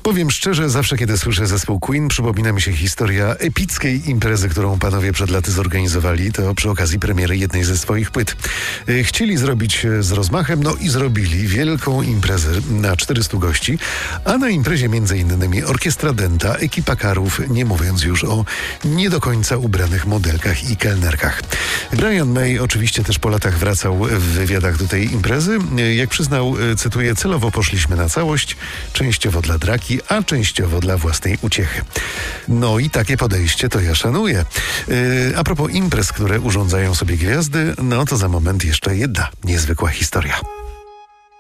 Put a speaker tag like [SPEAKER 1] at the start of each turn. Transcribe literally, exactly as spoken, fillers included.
[SPEAKER 1] Powiem szczerze, zawsze kiedy słyszę zespół Queen, przypomina mi się historia epickiej imprezy, którą panowie przed laty zorganizowali. To przy okazji premiery jednej ze swoich płyt. Chcieli zrobić z rozmachem, no i zrobili wielką imprezę na czterystu gości, a na imprezie między innymi orkiestra Denta, ekipa karów, nie mówiąc już o nie do końca ubranych modelkach i kelnerkach. Brian May oczywiście też po latach wracał w wywiadach do tej imprezy. Jak przyznał, cytuję, celowo poszliśmy na całość, częściowo dla draki, a częściowo dla własnej uciechy. No i takie podejście to ja szanuję. Yy, a propos imprez, które urządzają sobie gwiazdy, no to za moment jeszcze jedna niezwykła historia.